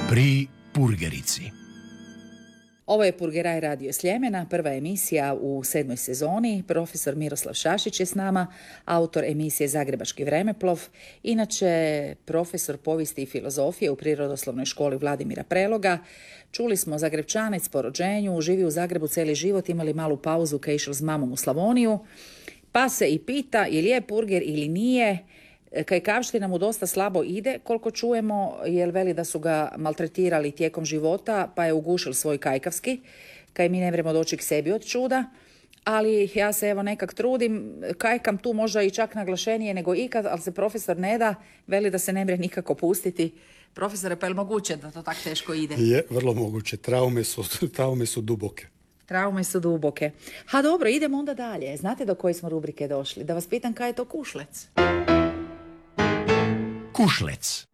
Pri Purgerici. Ovo je Purgeraj radio Sljemena, prva emisija u 7. sezoni. Profesor Miroslav Šašić je s nama, autor emisije Zagrebački vremeplov, inače profesor povijesti i filozofije u Prirodoslovnoj školi Vladimira Preloga. Čuli smo Zagrebčanec po rođenju, živi u Zagrebu cijeli život, imali malu pauzu kad je išao s mamom u Slavoniju, pa se i pita je li je purger ili nije. Kajkavština mu dosta slabo ide, koliko čujemo, jer veli da su ga maltretirali tijekom života, pa je ugušil svoj kajkavski, kaj mi ne vremo doći k sebi od čuda, ali ja se evo nekak trudim, kajkam tu možda i čak naglašenije nego ikad, ali se profesor ne da, veli da se ne mre nikako pustiti. Profesore, pa je li moguće da to tako teško ide? Je, vrlo moguće, traume su duboke. Traume su duboke. Ha dobro, idemo onda dalje. Znate do koje smo rubrike došli? Da vas pitam kaj je to kušlec? Kušlec.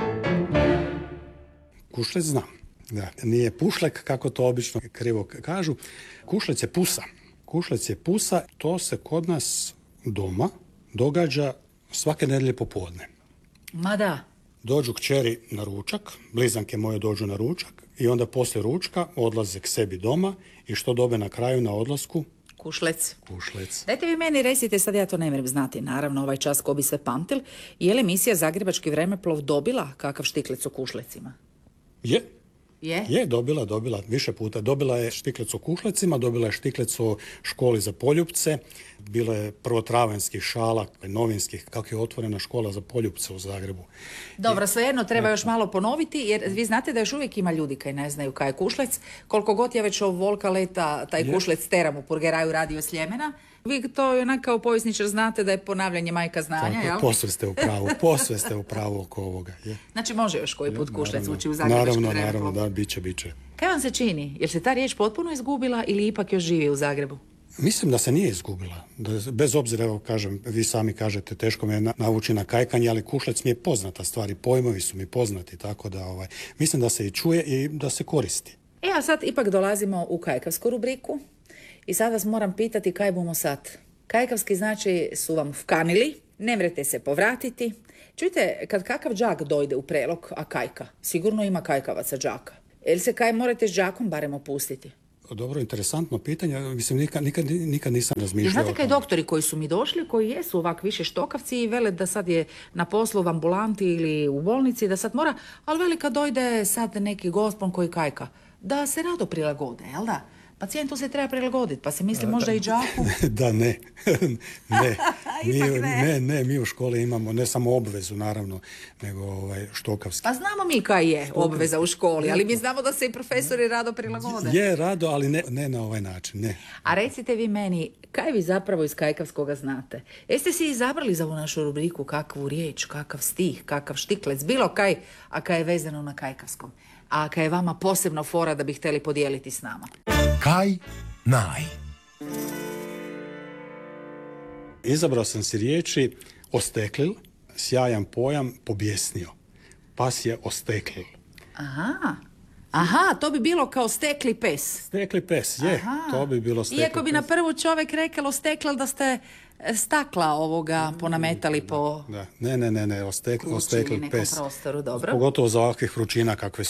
Kušlec znam. Da. Nije pušlek, kako to obično krivo kažu. Kušlec je pusa. Kušlec je pusa. To se kod nas doma događa svake nedjelje popodne. Ma da. Dođu kćeri na ručak, blizanke moje dođu na ručak i onda poslije ručka odlaze k sebi doma i što dobe na kraju na odlasku? Kušlec. Kušlec. Dajte vi meni recite, sad ja to ne mrem znati, naravno ovaj čas ko bi sve pamtil, je li emisija Zagrebački vremeplov dobila kakav štiklec o kušlecima? Je. Je, dobila više puta. Dobila je štiklec o kušlecima, dobila je štiklec o školi za poljupce, bilo je prvotravanjskih šala, novinskih, kako je otvorena škola za poljupce u Zagrebu. Dobro, svejedno treba još malo ponoviti, jer vi znate da još uvijek ima ljudi koji ne znaju kaj je kušlec. Koliko god je već ovo volka leta, taj kušlec teram u Purgeraju radio Sljemena. Vi to onak kao povjesničar znate da je ponavljanje majka znanja, jel? Posve ste u pravu oko ovoga. Je. Znači može još koji put kušlec ući u Zagrebački vremeplov? Naravno, da, biće. Kaj vam se čini? Jer se ta riječ potpuno izgubila ili ipak još živi u Zagrebu? Mislim da se nije izgubila. Bez obzira, evo kažem, vi sami kažete, teško me navući na kajkanje, ali kušlec mi je poznata stvar i pojmovi su mi poznati, tako da mislim da se i čuje i da se koristi. A sad ipak dolazimo u kajkavsku rubriku i sad vas moram pitati kaj bumo sad. Kajkavski znači su vam vkanili, ne mrete se povratiti. Čujte, kad kakav đak dojde u Prelog, a kajka, sigurno ima kajkavaca đaka. Jel se kaj morate s đakom barem opustiti? Dobro, interesantno pitanje. Mislim, nikad nisam razmišljao. Znate kaj doktori koji su mi došli, koji jesu ovak više štokavci i vele da sad je na poslu u ambulanti ili u bolnici, da sad mora, ali veli kad dojde sad neki gospon koji kajka, da se rado prilagode, jel da? Pacijentu se treba prilagoditi, pa se misli možda i đaku. Da, ne. Mi u školi imamo ne samo obvezu, naravno, nego štokavski. Pa znamo mi kaj je obveza u školi, ali mi znamo da se i profesori rado prilagode. Je rado, ali ne na ovaj način, ne. A recite vi meni, kaj vi zapravo iz kajkavskoga znate? Jeste si izabrali za ovu našu rubriku kakvu riječ, kakav stih, kakav štiklec, bilo kaj, a kaj je vezano na kajkavskom? A kaj je vama posebno fora da bi htjeli podijeliti s nama? Kaj naj. Izabrao sam si riječi osteklil, sjajan pojam, pobjesnio. Pas je osteklil. Aha, to bi bilo kao stekli pes. Stekli pes, je. Aha. To bi bilo stekli pes. Iako bi na prvu čovjek rekao osteklil da ste stakla ovoga ponametali po... Da. Ne, ostekli pes. Prostoru, dobro. Pogotovo za ovakvih vrućina kakve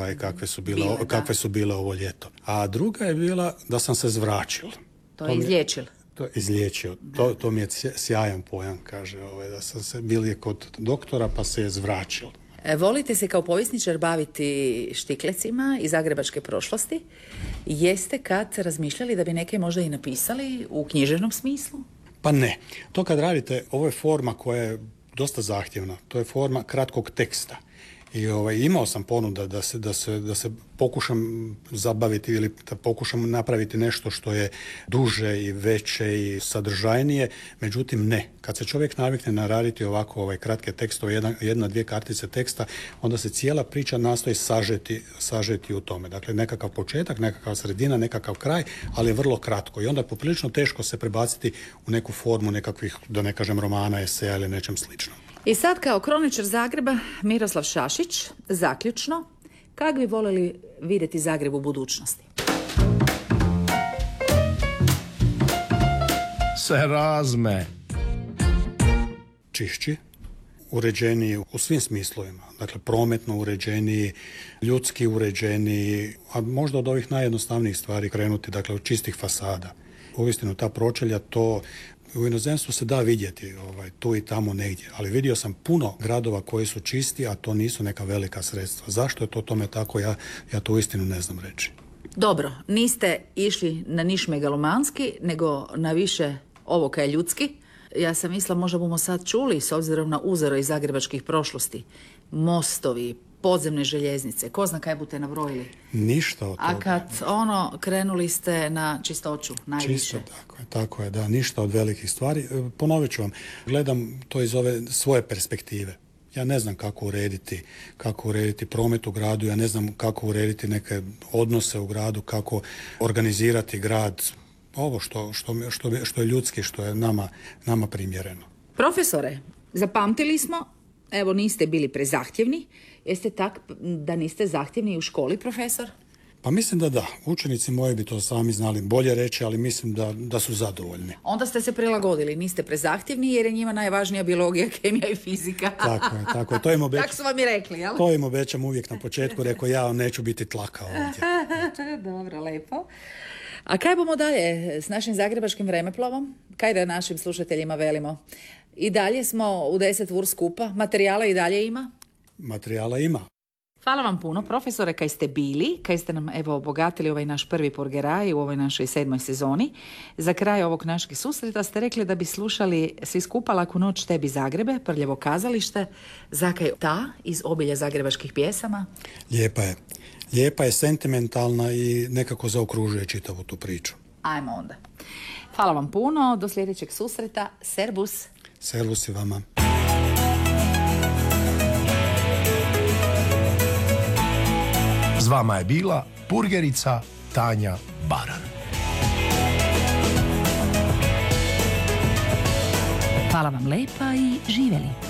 su bile ovo ljeto. A druga je bila da sam se zvračil. To je izliječil. To je izliječio. To mi je sjajan pojam, kaže, da sam se bili kod doktora pa se je zvračil. Volite se kao povjesničar baviti štiklecima iz zagrebačke prošlosti. Jeste kad razmišljali da bi neke možda i napisali u književnom smislu? Pa ne. To kad radite, ovo je forma koja je dosta zahtjevna. To je forma kratkog teksta. I imao sam ponuda da se pokušam zabaviti ili da pokušam napraviti nešto što je duže i veće i sadržajnije, međutim ne. Kad se čovjek navikne na raditi ovako kratke tekstove, jedna, dvije kartice teksta, onda se cijela priča nastoji sažeti u tome. Dakle, nekakav početak, nekakav sredina, nekakav kraj, ali je vrlo kratko. I onda je poprilično teško se prebaciti u neku formu nekakvih, da ne kažem, romana, eseja ili nečem sličnom. I sad kao kroničar Zagreba, Miroslav Šašić, zaključno, kak bi voljeli vidjeti Zagreb u budućnosti? Se razme. Čišći, uređeniji u svim smislovima. Dakle, prometno uređeniji, ljudski uređeniji, a možda od ovih najjednostavnijih stvari krenuti, dakle, od čistih fasada. Uistinu, ta pročelja, to u inozemstvu se da vidjeti tu i tamo negdje, ali vidio sam puno gradova koji su čisti, a to nisu neka velika sredstva. Zašto je to tome tako, ja to uistinu ne znam reći. Dobro, niste išli na niš megalomanski, nego na više ovo kaj je ljudski. Ja sam mislila, možda bomo sad čuli, s obzirom na uzore iz zagrebačkih prošlosti, mostovi, podzemne željeznice, ko zna kaj budete nabrojili. Ništa od toga. A kad krenuli ste na čistoću najviše. Čisto, tako je, da, ništa od velikih stvari. Ponovit ću vam, gledam to iz ove svoje perspektive. Ja ne znam kako urediti promet u gradu, ja ne znam kako urediti neke odnose u gradu, kako organizirati grad. Ovo što je ljudski, što je nama primjereno. Profesore, zapamtili smo, evo niste bili prezahtjevni. Jeste tak da niste zahtjevni u školi, profesor? Pa mislim da. Učenici moji bi to sami znali bolje reći, ali mislim da su zadovoljni. Onda ste se prilagodili, niste prezahtjevni jer je njima najvažnija biologija, kemija i fizika. Tako je. To im tako su vam i rekli, jel? To im obećam uvijek na početku, rekao ja neću biti tlaka ovdje. Dobro, lepo. A kaj bomo dalje s našim zagrebačkim vremeplovom? Kaj da našim slušateljima velimo? I dalje smo u 10 vur skupa, materijala i dalje ima? Materijala ima. Hvala vam puno, profesore, kaj ste bili, kaj ste nam evo obogatili ovaj naš prvi purgeraj u ovoj našoj 7. sezoni. Za kraj ovog našeg susreta ste rekli da bi slušali svi skupa Laku noć tebi Zagrebe, Prljevo kazalište, zakaj ta iz obilja zagrebačkih pjesama. Lijepa je, sentimentalna i nekako zaokružuje čitavu tu priču. Ajmo onda. Hvala vam puno, do sljedećeg susreta, servus. Servus i vama. S vama je bila purgerica Tanja Baran. Hvala vam lepa i živjeli.